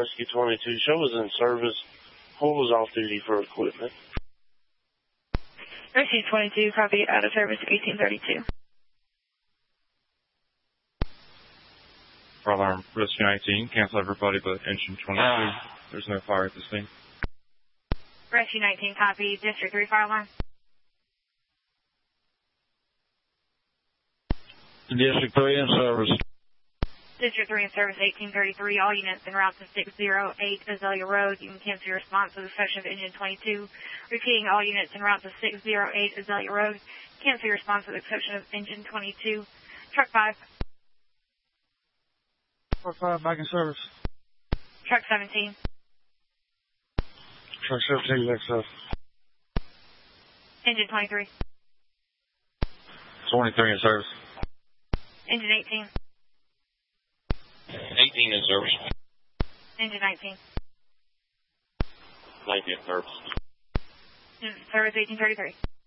Rescue 22. Show was in service. Hold was off duty for equipment. Rescue 22, copy, out of service 1832. Fire alarm, Rescue 19, cancel everybody but engine 22. There's no fire at this scene. Rescue 19, copy, District 3 fire alarm. District 3 in service. District 3 in service 1833, all units en route to 608 Azalea Road. You can cancel your response to the section of engine 22. Repeating, all units en route to 608 Azalea Road. Cancel your response to the section of engine 22. Truck 5. Truck 5 back in service. Truck 17. Truck 17 next up. Engine 23. 23 in service. Engine 18. 18 in service. Engine 19. 19 in service. Service 1833.